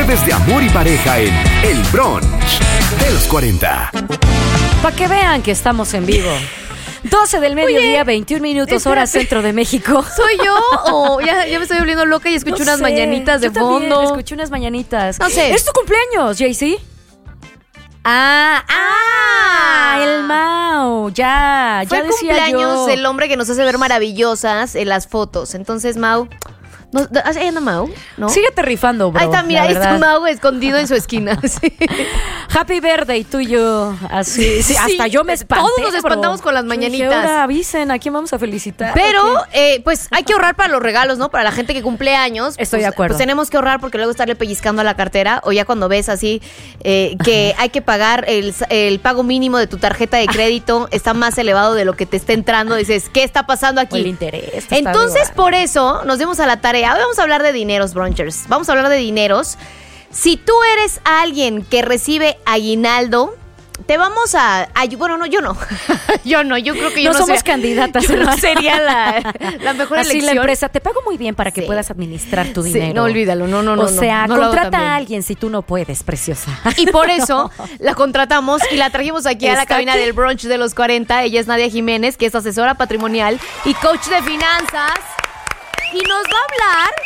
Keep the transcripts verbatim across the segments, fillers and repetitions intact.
jueves de amor y pareja en El Brunch de los cuarenta. Para que vean que estamos en vivo. doce del mediodía, Oye, veintiún minutos, espérate. Hora centro de México. ¿Soy yo o ya, ya me estoy volviendo loca y escucho no unas sé, mañanitas de yo fondo? También escuché unas mañanitas. No sé. ¿Es tu cumpleaños, Jaycee? Ah, ah, el Mau, ya, Fue ya decía cumpleaños yo. del hombre que nos hace ver maravillosas en las fotos. Entonces, Mau, ¿no, ¿ahí anda Mau? ¿No? Síguete rifando, bro. Ahí está, mira, ahí está Mau escondido en su esquina. Sí. Happy birthday, tú y yo. Así, sí, hasta sí, yo me espanté. Todos nos espantamos bro. Con las mañanitas. Dije, ahora avisen, ¿a quién vamos a felicitar? Pero, eh, pues, hay que ahorrar para los regalos, ¿no? Para la gente que cumple años. Estoy pues, de acuerdo. Pues tenemos que ahorrar porque luego estarle pellizcando a la cartera. O ya cuando ves así eh, que hay que pagar el, el pago mínimo de tu tarjeta de crédito está más elevado de lo que te está entrando. Dices, ¿qué está pasando aquí? O el interés. Entonces, por eso, nos dimos a la tarea. Hoy vamos a hablar de dineros, brunchers. Vamos a hablar de dineros. Si tú eres alguien que recibe aguinaldo, te vamos a... a bueno, no, yo no. yo no, yo creo que yo no, no somos sería, candidatas. Yo no sería la, la mejor Así elección. la empresa, te pago muy bien para que sí. puedas administrar tu dinero. Sí, no, olvídalo, no, no, no. O sea, no, no contrata a alguien si tú no puedes, preciosa. Y por eso la contratamos y la trajimos aquí a la cabina aquí? del brunch de los cuarenta. Ella es Nadia Jiménez, que es asesora patrimonial y coach de finanzas. Y nos va a hablar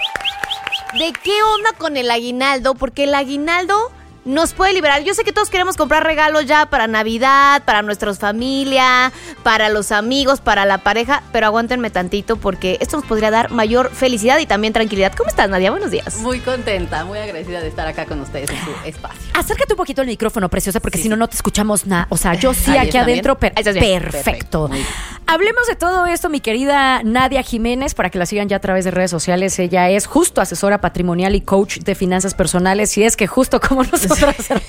de qué onda con el aguinaldo, porque el aguinaldo nos puede liberar. Yo sé que todos queremos comprar regalos ya para Navidad, para nuestra familia, para los amigos, para la pareja, pero aguántenme tantito porque esto nos podría dar mayor felicidad y también tranquilidad. ¿Cómo estás, Nadia? Buenos días. Muy contenta, muy agradecida de estar acá con ustedes en su espacio. Acércate un poquito al micrófono, preciosa, porque sí, si no, no te escuchamos nada. O sea, yo sí aquí adentro, per- perfecto. perfecto. Hablemos de todo esto, mi querida Nadia Jiménez, para que la sigan ya a través de redes sociales. Ella es justo asesora patrimonial y coach de finanzas personales. Y es que justo como nosotros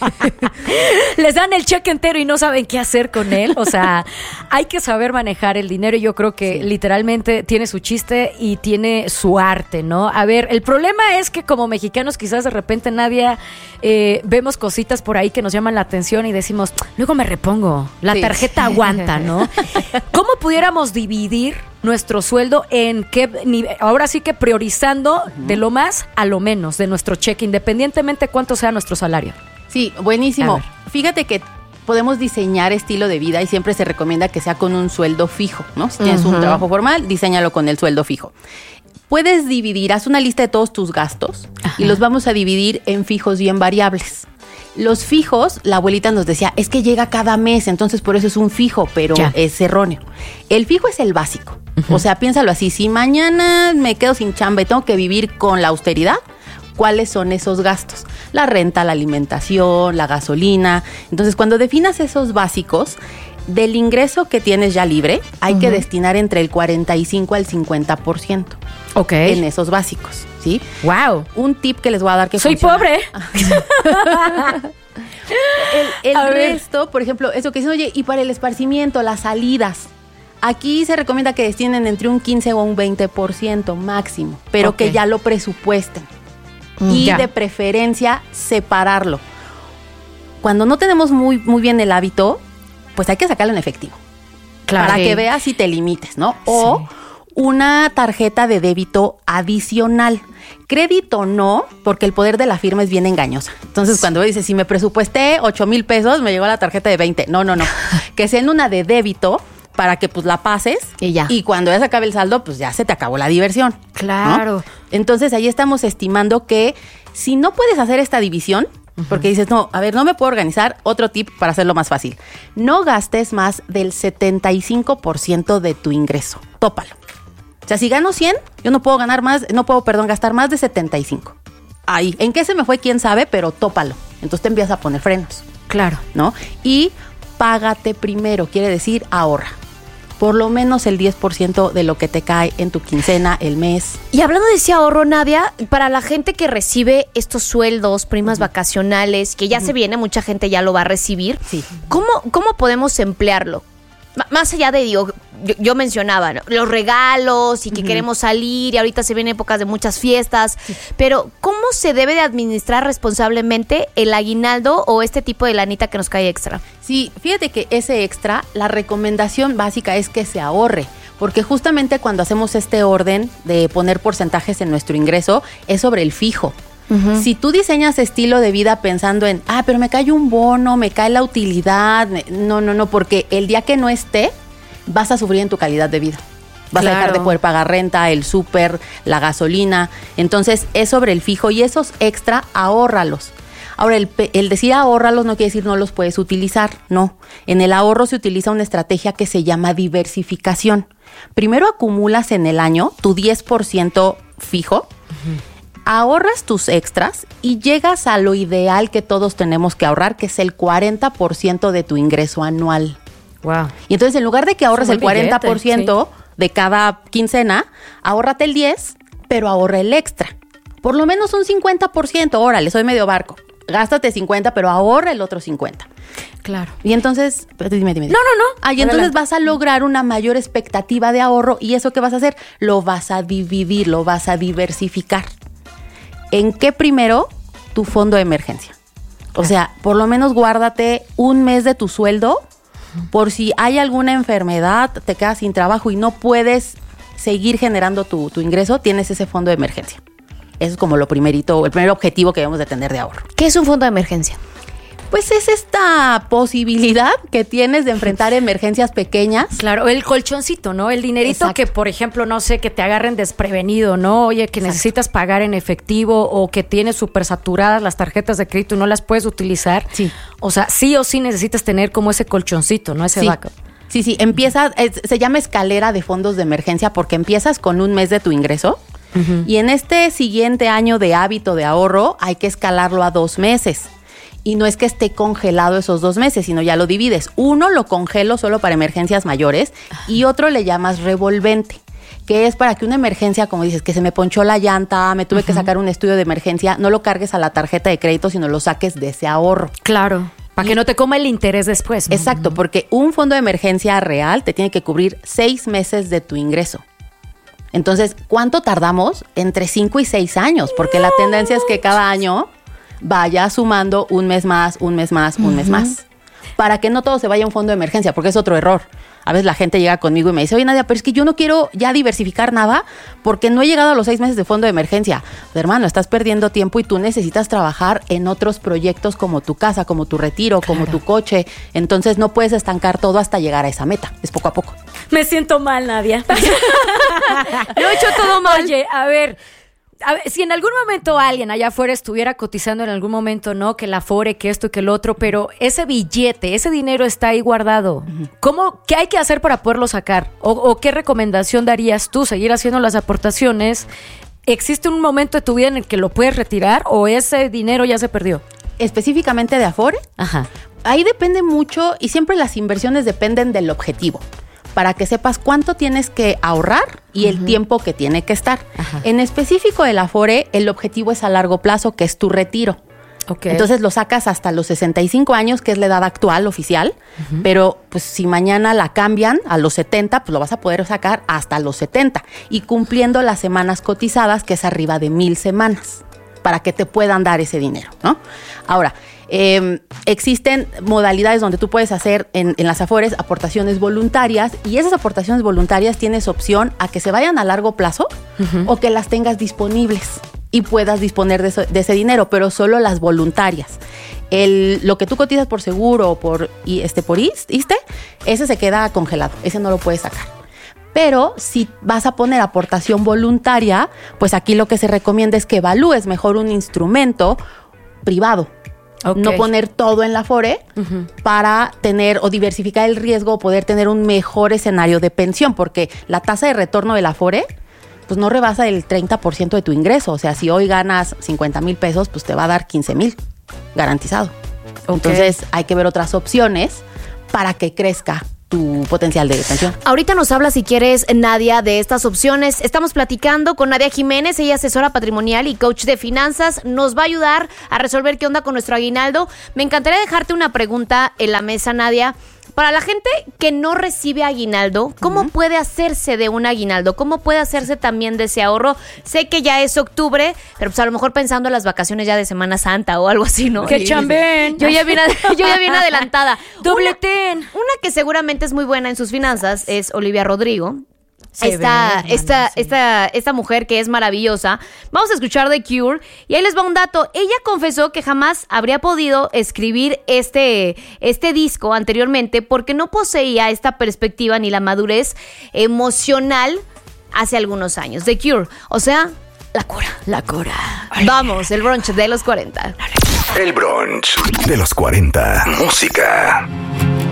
les dan el cheque entero y no saben qué hacer con él. O sea, hay que saber manejar el dinero. Y yo creo que sí. literalmente tiene su chiste y tiene su arte, ¿no? A ver, el problema es que como mexicanos quizás de repente, Nadia, eh, vemos cositas por ahí que nos llaman la atención y decimos, luego me repongo, la sí. tarjeta aguanta, ¿no? ¿Cómo pudiéramos dividir nuestro sueldo en qué nivel? Ahora sí que priorizando uh-huh. de lo más a lo menos de nuestro cheque, independientemente cuánto sea nuestro salario. Sí, buenísimo. Fíjate que podemos diseñar estilo de vida y siempre se recomienda que sea con un sueldo fijo, ¿no? Si tienes uh-huh. un trabajo formal, diséñalo con el sueldo fijo. Puedes dividir, haz una lista de todos tus gastos Ajá. y los vamos a dividir en fijos y en variables. Los fijos, la abuelita nos decía, es que llega cada mes, entonces por eso es un fijo, pero ya. es erróneo. El fijo es el básico. Uh-huh. O sea, piénsalo así, si mañana me quedo sin chamba y tengo que vivir con la austeridad, ¿cuáles son esos gastos? La renta, la alimentación, la gasolina. Entonces, cuando definas esos básicos, del ingreso que tienes ya libre, hay uh-huh. que destinar entre el cuarenta y cinco al cincuenta por ciento. Ok. En esos básicos, ¿sí? Wow. Un tip que les voy a dar que Soy funciona. pobre. el el resto, ver. por ejemplo, eso que dicen, oye, y para el esparcimiento, las salidas. Aquí se recomienda que destinen entre un quince o un veinte por ciento máximo, pero okay. que ya lo presupuesten. Mm, y ya. de preferencia, separarlo. Cuando no tenemos muy, muy bien el hábito, pues hay que sacarlo en efectivo. Claro. Para sí. que veas si te limites, ¿no? O sí. una tarjeta de débito adicional. Crédito no, porque el poder de la firma es bien engañosa. Entonces, sí. cuando dices, si me presupuesté ocho mil pesos, me llegó la tarjeta de veinte. No, no, no. Que sea en una de débito para que pues la pases y ya. Y cuando ya se acabe el saldo, pues ya se te acabó la diversión. Claro. ¿no? Entonces, ahí estamos estimando que si no puedes hacer esta división, porque dices, no, a ver, no me puedo organizar. Otro tip para hacerlo más fácil. No gastes más del setenta y cinco por ciento de tu ingreso. Tópalo. O sea, si gano cien, yo no puedo ganar más, no puedo, perdón, gastar más de setenta y cinco. Ahí. ¿En qué se me fue? ¿Quién sabe? Pero tópalo. Entonces te empiezas a poner frenos. Claro. ¿No? Y págate primero. Quiere decir, ahorra. Por lo menos el diez por ciento de lo que te cae en tu quincena, el mes. Y hablando de ese ahorro, Nadia, para la gente que recibe estos sueldos, primas uh-huh. vacacionales, que ya uh-huh. se viene, mucha gente ya lo va a recibir, sí. ¿cómo, cómo podemos emplearlo? M- más allá de, digo, yo, yo mencionaba, ¿no? Los regalos y que uh-huh. queremos salir y ahorita se vienen épocas de muchas fiestas, sí. pero ¿cómo se debe de administrar responsablemente el aguinaldo o este tipo de lanita que nos cae extra? Sí, fíjate que ese extra, la recomendación básica es que se ahorre, porque justamente cuando hacemos este orden de poner porcentajes en nuestro ingreso, es sobre el fijo. Uh-huh. Si tú diseñas estilo de vida pensando en, ah, pero me cae un bono, me cae la utilidad, me... no, no, no, porque el día que no esté, vas a sufrir en tu calidad de vida. Vas claro. a dejar de poder pagar renta, el súper, la gasolina. Entonces, es sobre el fijo y esos extra, ahórralos. Ahora, el, el decir ahórralos no quiere decir no los puedes utilizar, no. En el ahorro se utiliza una estrategia que se llama diversificación. Primero acumulas en el año tu diez por ciento fijo, uh-huh. ahorras tus extras y llegas a lo ideal que todos tenemos que ahorrar, que es el cuarenta por ciento de tu ingreso anual. Wow. Y entonces, en lugar de que ahorres el cuarenta por ciento sí. de cada quincena, ahórrate el diez por ciento, pero ahorra el extra. Por lo menos un cincuenta por ciento, órale, soy medio barco. Gástate cincuenta, pero ahorra el otro cincuenta. Claro. Y entonces, dime, dime, dime. No, no, no. Ah, y entonces vas a lograr una mayor expectativa de ahorro y eso que vas a hacer, lo vas a dividir, lo vas a diversificar. ¿En qué primero? Tu fondo de emergencia. O sea, por lo menos guárdate un mes de tu sueldo por si hay alguna enfermedad, te quedas sin trabajo y no puedes seguir generando tu, tu ingreso, tienes ese fondo de emergencia. Eso es como lo primerito, el primer objetivo que debemos de tener de ahorro. ¿Qué es un fondo de emergencia? Pues es esta posibilidad que tienes de enfrentar emergencias pequeñas. Claro, el colchoncito, ¿no? El dinerito. Exacto. Que, por ejemplo, no sé, que te agarren desprevenido, ¿no? Oye, que Exacto. necesitas pagar en efectivo o que tienes súper saturadas las tarjetas de crédito y no las puedes utilizar. Sí. O sea, sí o sí necesitas tener como ese colchoncito, ¿no? Ese sí. backup. Sí, sí, empiezas, es, se llama escalera de fondos de emergencia porque empiezas con un mes de tu ingreso. Uh-huh. Y en este siguiente año de hábito de ahorro hay que escalarlo a dos meses. Y no es que esté congelado esos dos meses, sino ya lo divides. Uno lo congelo solo para emergencias mayores y otro le llamas revolvente, que es para que una emergencia, como dices, que se me ponchó la llanta, me tuve uh-huh. que sacar un estudio de emergencia, no lo cargues a la tarjeta de crédito, sino lo saques de ese ahorro. Claro. Para que no te coma el interés después, ¿no? Exacto, porque un fondo de emergencia real te tiene que cubrir seis meses de tu ingreso. Entonces, ¿cuánto tardamos? Entre cinco y seis años, porque no. la tendencia es que cada año vaya sumando un mes más, un mes más, un uh-huh. mes más. Para que no todo se vaya a un fondo de emergencia, porque es otro error. A veces la gente llega conmigo y me dice, oye, Nadia, pero es que yo no quiero ya diversificar nada porque no he llegado a los seis meses de fondo de emergencia. Pues, hermano, estás perdiendo tiempo y tú necesitas trabajar en otros proyectos como tu casa, como tu retiro, claro. como tu coche. Entonces no puedes estancar todo hasta llegar a esa meta. Es poco a poco. Me siento mal, Nadia. Lo he hecho todo mal. Oye, a ver... A ver, si en algún momento alguien allá afuera estuviera cotizando en algún momento, ¿no? Que la Afore, que esto y que el otro, pero ese billete, ese dinero está ahí guardado. Uh-huh. ¿Cómo, qué hay que hacer para poderlo sacar? O, ¿O qué recomendación darías tú? ¿Seguir haciendo las aportaciones? ¿Existe un momento de tu vida en el que lo puedes retirar o ese dinero ya se perdió? Específicamente de Afore. Ajá. Ahí depende mucho y siempre las inversiones dependen del objetivo. Para que sepas cuánto tienes que ahorrar y uh-huh. el tiempo que tiene que estar. Ajá. En específico del Afore, el objetivo es a largo plazo, que es tu retiro. Okay. Entonces lo sacas hasta los sesenta y cinco años, que es la edad actual oficial, uh-huh. pero pues si mañana la cambian a los setenta, pues lo vas a poder sacar hasta los setenta y cumpliendo las semanas cotizadas, que es arriba de mil semanas, para que te puedan dar ese dinero, ¿no? Ahora, Eh, existen modalidades donde tú puedes hacer en, en las Afores aportaciones voluntarias y esas aportaciones voluntarias tienes opción a que se vayan a largo plazo uh-huh. o que las tengas disponibles y puedas disponer de, eso, de ese dinero, pero solo las voluntarias. El, lo que tú cotizas por seguro o por, y este, por I S S S T E, ese se queda congelado, ese no lo puedes sacar. Pero si vas a poner aportación voluntaria, pues aquí lo que se recomienda es que evalúes mejor un instrumento privado. Okay. No poner todo en la Afore uh-huh. para tener o diversificar el riesgo o poder tener un mejor escenario de pensión, porque la tasa de retorno de la Afore pues no rebasa el treinta por ciento de tu ingreso. O sea, si hoy ganas cincuenta mil pesos, pues te va a dar quince mil garantizado. Okay. Entonces hay que ver otras opciones para que crezca tu potencial de pensión. Ahorita nos habla, si quieres, Nadia, de estas opciones. Estamos platicando con Nadia Jiménez, ella es asesora patrimonial y coach de finanzas. Nos va a ayudar a resolver qué onda con nuestro aguinaldo. Me encantaría dejarte una pregunta en la mesa, Nadia. Para la gente que no recibe aguinaldo, ¿cómo uh-huh. puede hacerse de un aguinaldo? ¿Cómo puede hacerse también de ese ahorro? Sé que ya es octubre, pero pues a lo mejor pensando en las vacaciones ya de Semana Santa o algo así, ¿no? ¡Que chambén! Yo ya bien, yo ya bien adelantada. ¡Dobletén! Una, una que seguramente es muy buena en sus finanzas es Olivia Rodrigo, esta, ve, esta, sí. esta, esta mujer que es maravillosa. Vamos a escuchar The Cure y ahí les va un dato. Ella confesó que jamás habría podido escribir este, este disco anteriormente porque no poseía esta perspectiva ni la madurez emocional hace algunos años. The Cure, o sea, la cura. La cura. Vamos, el brunch de los cuarenta. El brunch de los cuarenta. Música.